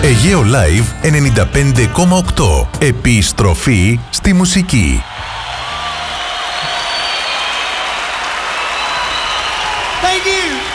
Αιγαίο Live 95,8. Επιστροφή στη μουσική. Thank you.